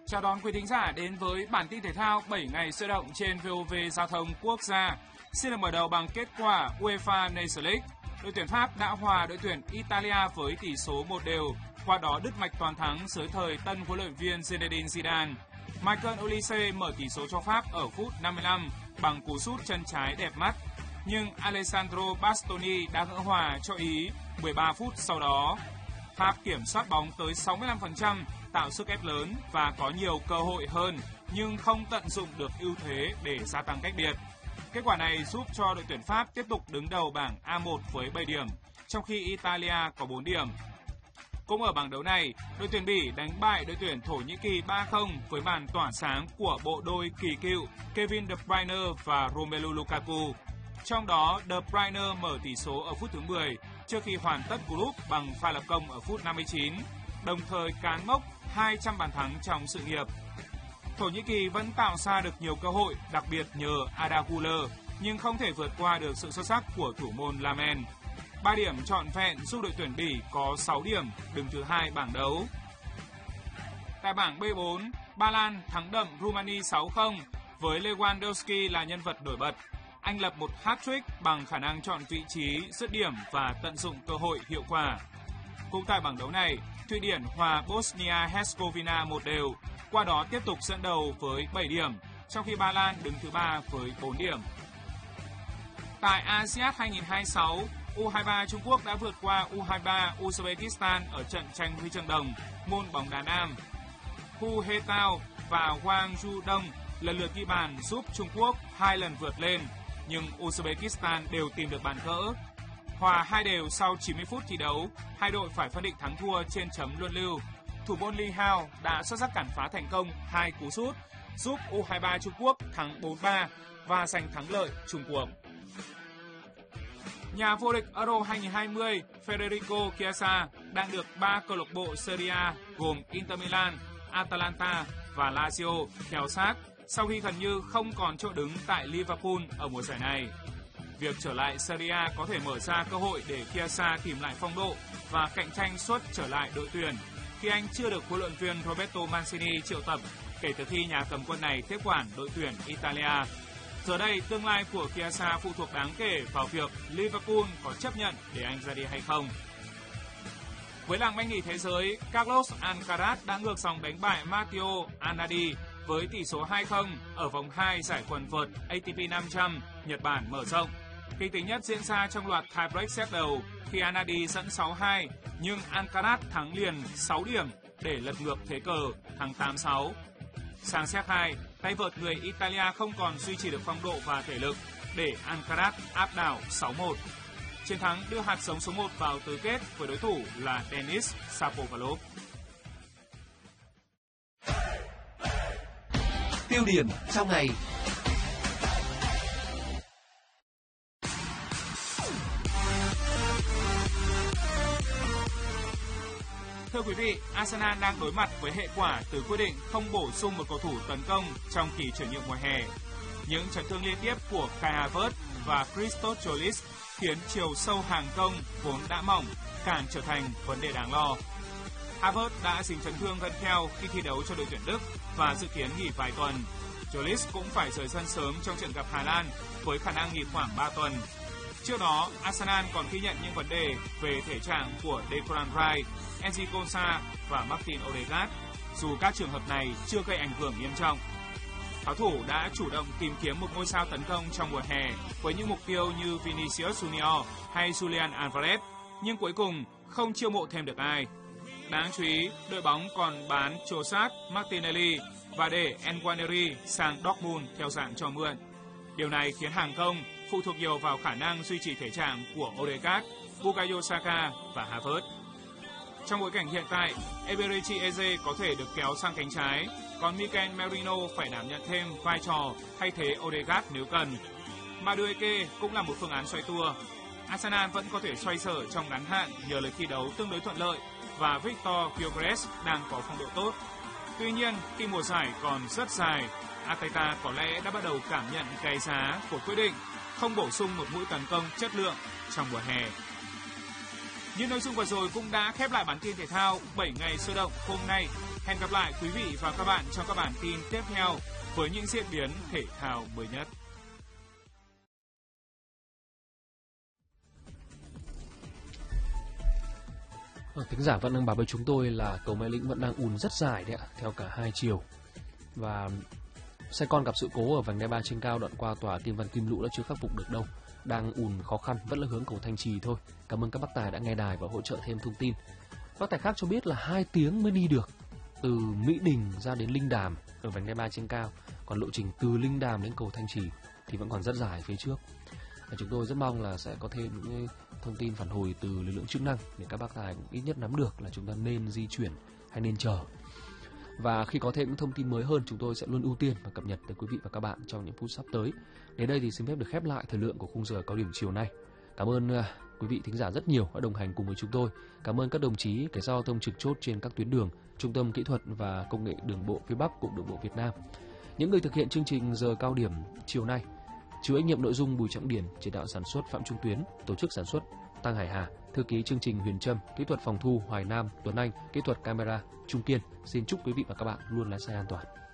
Chào đón quý thính giả đến với bản tin thể thao 7 ngày sôi động trên VOV Giao thông Quốc gia. Xin được mở đầu bằng kết quả UEFA Nations League. Đội tuyển Pháp đã hòa đội tuyển Italia với tỷ số 1-1, qua đó đứt mạch toàn thắng dưới thời tân huấn luyện viên Zinedine Zidane. Michael Olise mở tỷ số cho Pháp ở phút 55 bằng cú sút chân trái đẹp mắt, nhưng Alessandro Bastoni đã gỡ hòa cho Ý 13 phút sau đó. Pháp kiểm soát bóng tới 65%, tạo sức ép lớn và có nhiều cơ hội hơn, nhưng không tận dụng được ưu thế để gia tăng cách biệt. Kết quả này giúp cho đội tuyển Pháp tiếp tục đứng đầu bảng A1 với 7 điểm, trong khi Italia có 4 điểm. Cũng ở bảng đấu này, đội tuyển Bỉ đánh bại đội tuyển Thổ Nhĩ Kỳ 3-0 với màn tỏa sáng của bộ đôi kỳ cựu Kevin De Bruyne và Romelu Lukaku. Trong đó, De Bruyne mở tỷ số ở phút thứ 10 trước khi hoàn tất cú đúp bằng pha lập công ở phút 59, đồng thời cán mốc 200 bàn thắng trong sự nghiệp. Thổ Nhĩ Kỳ vẫn tạo ra được nhiều cơ hội, đặc biệt nhờ Arda Güler, nhưng không thể vượt qua được sự xuất sắc của thủ môn Lamen. 3 điểm trọn vẹn giúp đội tuyển Bỉ có 6 điểm, đứng thứ 2 bảng đấu. Tại bảng B4, Ba Lan thắng đậm Rumani 6-0 với Lewandowski là nhân vật nổi bật. Anh lập một hat-trick bằng khả năng chọn vị trí, dứt điểm và tận dụng cơ hội hiệu quả. Cũng tại bảng đấu này, Thụy Điển hòa Bosnia-Herzegovina 1-1, qua đó tiếp tục dẫn đầu với 7 điểm, trong khi Ba Lan đứng thứ 3 với 4 điểm. Tại ASEAN 2026, U23 Trung Quốc đã vượt qua U23 Uzbekistan ở trận tranh huy chương đồng môn bóng đá nam. Hu Hetao và Wang Zhudong lần lượt ghi bàn giúp Trung Quốc 2 lần vượt lên, nhưng Uzbekistan đều tìm được bàn gỡ. Hòa 2-2 sau 90 phút thi đấu, hai đội phải phân định thắng thua trên chấm luân lưu. Thủ môn Li Hao đã xuất sắc cản phá thành công 2 cú sút, giúp U23 Trung Quốc thắng 4-3 và giành thắng lợi chung cuộc. Nhà vô địch Euro 2020 Federico Chiesa đang được 3 câu lạc bộ Serie A gồm Inter Milan, Atalanta và Lazio theo sát sau khi gần như không còn chỗ đứng tại Liverpool ở mùa giải này. Việc trở lại Serie A có thể mở ra cơ hội để Chiesa tìm lại phong độ và cạnh tranh suất trở lại đội tuyển khi anh chưa được huấn luyện viên Roberto Mancini triệu tập kể từ khi nhà cầm quân này tiếp quản đội tuyển Italia. Giờ đây, tương lai của Chiesa phụ thuộc đáng kể vào việc Liverpool có chấp nhận để anh ra đi hay không. Với làng banh nghỉ thế giới, Carlos Alcaraz đã ngược dòng đánh bại Matteo Anadi với tỷ số 2-0 ở vòng 2 giải quần vợt ATP 500 Nhật Bản mở rộng. Kịch tính nhất diễn ra trong loạt tiebreak set đầu khi Anadi dẫn 6-2, nhưng Alcaraz thắng liền 6 điểm để lật ngược thế cờ, thắng 8-6. Sang set 2, tay vợt người Italia không còn duy trì được phong độ và thể lực để Alcaraz áp đảo 6-1. Chiến thắng đưa hạt giống số 1 vào tứ kết với đối thủ là Denis Shapovalov. Tiêu điểm trong ngày. Thưa quý vị, Arsenal đang đối mặt với hệ quả từ quyết định không bổ sung một cầu thủ tấn công trong kỳ chuyển nhượng mùa hè. Những chấn thương liên tiếp của Kai Havertz và Christos Jolis khiến chiều sâu hàng công vốn đã mỏng càng trở thành vấn đề đáng lo. Havertz đã dính chấn thương gân kheo khi thi đấu cho đội tuyển Đức và dự kiến nghỉ vài tuần. Jolis cũng phải rời sân sớm trong trận gặp Hà Lan với khả năng nghỉ khoảng 3 tuần. Trước đó, Arsenal còn ghi nhận những vấn đề về thể trạng của Declan Rice, Enzo Konsa và Martin Odegaard, dù các trường hợp này chưa gây ảnh hưởng nghiêm trọng. Pháo thủ đã chủ động tìm kiếm một ngôi sao tấn công trong mùa hè với những mục tiêu như Vinicius Junior hay Julian Alvarez, nhưng cuối cùng không chiêu mộ thêm được ai. Đáng chú ý, đội bóng còn bán Trossard, Martinelli và để Nwaneri sang Dortmund theo dạng cho mượn. Điều này khiến hàng công phụ thuộc nhiều vào khả năng duy trì thể trạng của Odegaard, Bukayo Saka và Havertz. Trong bối cảnh hiện tại, Eberechi Eze có thể được kéo sang cánh trái, còn Mikel Merino phải đảm nhận thêm vai trò thay thế Odegaard nếu cần. Madueke cũng là một phương án xoay tua. Arsenal vẫn có thể xoay sở trong ngắn hạn nhờ lời thi đấu tương đối thuận lợi và Victor Gyökeres đang có phong độ tốt. Tuy nhiên, khi mùa giải còn rất dài, Arteta có lẽ đã bắt đầu cảm nhận cái giá của quyết định không bổ sung một mũi tấn công chất lượng trong mùa hè. Những nội dung vừa rồi cũng đã khép lại bản tin thể thao 7 ngày sôi động hôm nay. Hẹn gặp lại quý vị và các bạn trong các bản tin tiếp theo với những diễn biến thể thao mới nhất. Thính giả vẫn đang báo với chúng tôi là cầu Mễ Lĩnh vẫn đang ùn rất dài đấy ạ, theo cả hai chiều. Và xe con gặp sự cố ở vành đai 3 trên cao đoạn qua tòa Kim Văn Kim Lũ đã chưa khắc phục được đâu. Đang ùn khó khăn, vẫn là hướng cầu Thanh Trì thôi. Cảm ơn các bác tài đã nghe đài và hỗ trợ thêm thông tin. Bác tài khác cho biết là 2 tiếng mới đi được từ Mỹ Đình ra đến Linh Đàm ở vành đai 3 trên cao. Còn lộ trình từ Linh Đàm đến cầu Thanh Trì thì vẫn còn rất dài phía trước. Và chúng tôi rất mong là sẽ có thêm những thông tin phản hồi từ lực lượng chức năng để các bác tài cũng ít nhất nắm được là chúng ta nên di chuyển hay nên chờ. Và khi có thêm những thông tin mới hơn, chúng tôi sẽ luôn ưu tiên và cập nhật tới quý vị và các bạn trong những phút sắp tới. Đến đây thì xin phép được khép lại thời lượng của khung giờ cao điểm chiều nay. Cảm ơn quý vị thính giả rất nhiều đã đồng hành cùng với chúng tôi. Cảm ơn các đồng chí cảnh sát giao thông trực chốt trên các tuyến đường, Trung tâm Kỹ thuật và Công nghệ Đường bộ phía Bắc, Cục Đường bộ Việt Nam. Những người thực hiện chương trình giờ cao điểm chiều nay: chịu trách nhiệm nội dung Bùi Trọng Điển, chỉ đạo sản xuất Phạm Trung Tuyến, tổ chức sản xuất Tăng Hải Hà, thư ký chương trình Huyền Trâm, kỹ thuật phòng thu Hoài Nam, Tuấn Anh, kỹ thuật camera Trung Kiên. Xin chúc quý vị và các bạn luôn lái xe an toàn.